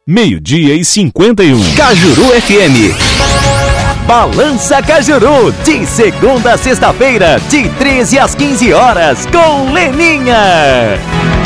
12:51. Cajuru FM. Balança Cajuru, de segunda a sexta-feira, de 13 às 15 horas, com Leninha.